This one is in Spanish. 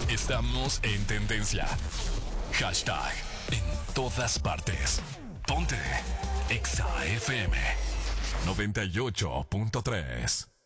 Estamos en tendencia. Hashtag en todas partes. Ponte Exa FM 98.3.